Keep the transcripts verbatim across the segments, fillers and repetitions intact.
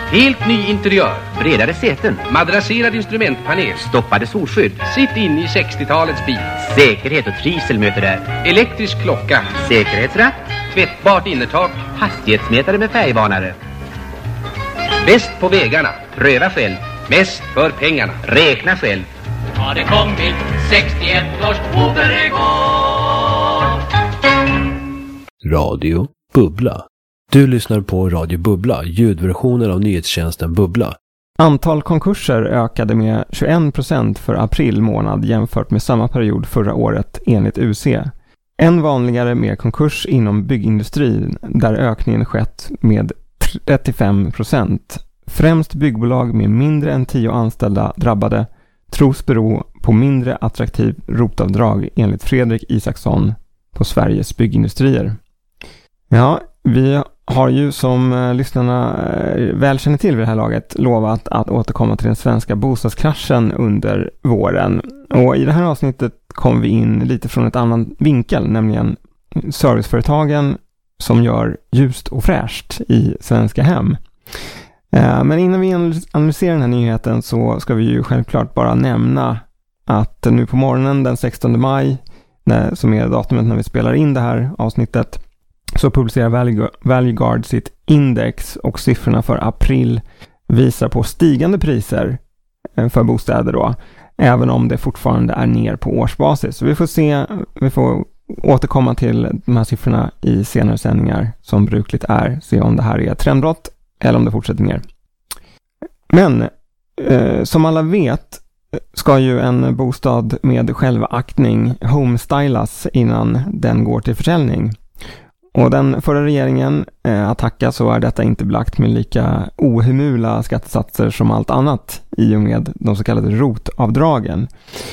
Helt ny interiör. Bredare säten. Madrasserad instrumentpanel. Stoppade solskydd. Sitt in i sextiotalets bil. Säkerhet och trivsel möter där. Elektrisk klocka. Säkerhetsratt. Tvättbart innertak. Hastighetsmätare med färgvarnare. Bäst på vägarna. Pröva själv. Mest för pengarna. Räkna själv. Har det kommit sextioett års Obergård. Radio Bubbla. Du lyssnar på Radio Bubbla, ljudversionen av nyhetstjänsten Bubbla. Antal konkurser ökade med tjugoen procent för april månad jämfört med samma period förra året enligt U C. En vanligare med konkurs inom byggindustrin där ökningen skett med trettiofem procent. Främst byggbolag med mindre än tio anställda drabbade tros bero på mindre attraktiv rotavdrag enligt Fredrik Isaksson på Sveriges byggindustrier. Ja, vi har ju som eh, lyssnarna eh, väl känner till vid det här laget lovat att återkomma till den svenska bostadskraschen under våren. Och i det här avsnittet kom vi in lite från ett annan vinkel, nämligen serviceföretagen som gör ljust och fräscht i svenska hem. Eh, men innan vi analyserar den här nyheten så ska vi ju självklart bara nämna att nu på morgonen den sextonde maj, när, som är datumet när vi spelar in det här avsnittet, så publicerar Value, Value Guard sitt index och siffrorna för april visar på stigande priser för bostäder då, även om det fortfarande är ner på årsbasis. Så vi får se, vi får återkomma till de här siffrorna i senare sändningar som brukligt är, se om det här är ett trendbrott eller om det fortsätter ner. Men eh, som alla vet ska ju en bostad med självaktning homestylas innan den går till försäljning. Och den förra regeringen eh, attacka så är detta inte belagt med lika ohemula skattesatser som allt annat i och med de så kallade rotavdragen.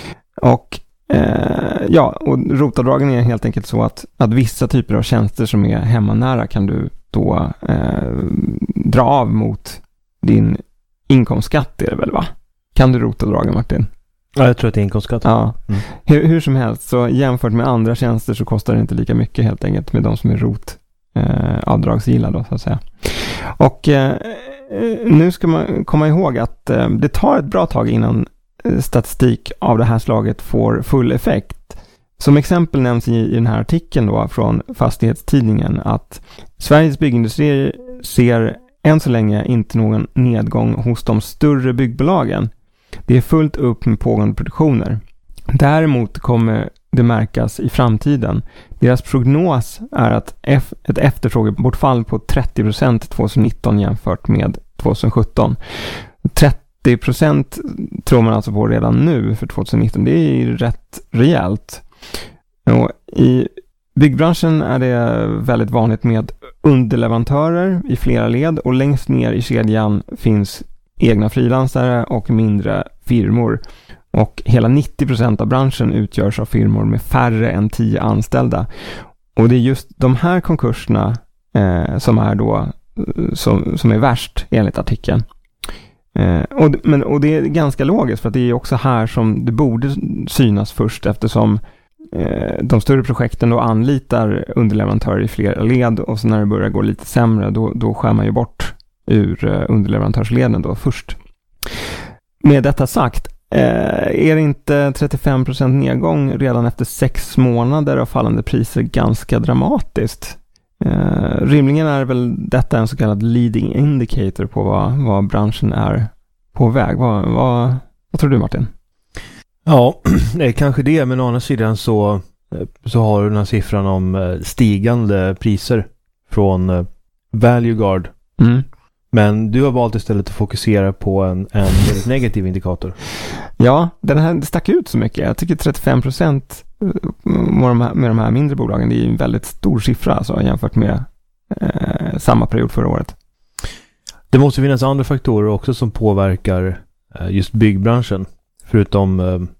Och eh, ja, och rotavdragen är helt enkelt så att, att vissa typer av tjänster som är hemmanära kan du då eh, dra av mot din inkomstskatt, är det väl va? Kan du rotavdragen, Martin? Ja, jag tror att det är inkomstskatt. Ja. Mm. Hur, hur som helst, så jämfört med andra tjänster så kostar det inte lika mycket helt enkelt med de som är rot eh, avdragsgilla då, så att säga. Och eh, nu ska man komma ihåg att eh, det tar ett bra tag innan eh, statistik av det här slaget får full effekt. Som exempel nämns i, i den här artikeln då från Fastighetstidningen att Sveriges byggindustrier ser än så länge inte någon nedgång hos de större byggbolagen. Det är fullt upp med pågående produktioner. Däremot kommer det märkas i framtiden. Deras prognos är att F- ett efterfrågebortfall på trettio procent tjugonitton jämfört med tjugosjutton. trettio procent tror man alltså på redan nu för tjugonitton. Det är ju rätt rejält. Och i byggbranschen är det väldigt vanligt med underleverantörer i flera led och längst ner i kedjan finns egna frilansare och mindre firmor. Och hela nittio procent av branschen utgörs av firmor med färre än tio anställda. Och det är just de här konkurserna eh, som är då som, som är värst enligt artikeln. Eh, och, men, och det är ganska logiskt för att det är också här som det borde synas först eftersom eh, de större projekten då anlitar underleverantörer i flera led och så när det börjar gå lite sämre då, då skär man ju bort ur uh, underleverantörsleden då först. Med detta sagt, eh, är det inte trettiofem procent nedgång redan efter sex månader av fallande priser ganska dramatiskt? Eh, rimligen är väl detta en så kallad leading indicator på vad, vad branschen är på väg. Vad, vad, vad tror du, Martin? Ja, det är kanske det, men å andra sidan så, så har du den här siffran om stigande priser från uh, Value Guard. Mm. Men du har valt istället att fokusera på en, en negativ indikator. Ja, den här stack ut så mycket. Jag tycker trettiofem procent med de här, med de här mindre bolagen, det är en väldigt stor siffra alltså, jämfört med eh, samma period förra året. Det måste finnas andra faktorer också som påverkar eh, just byggbranschen. Förutom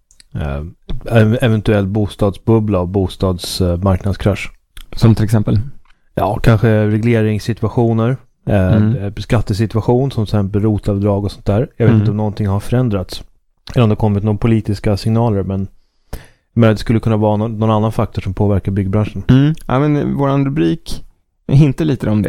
eh, eventuell bostadsbubbla och bostadsmarknadskrasch. Eh, som till exempel? Ja, kanske regleringssituationer. Mm. Skattesituation som till exempel rotavdrag och sånt där. Jag vet mm. inte om någonting har förändrats eller om det har kommit några politiska signaler, men, men det skulle kunna vara någon, någon annan faktor som påverkar byggbranschen. Mm. Ja, men våran rubrik hintar lite om det.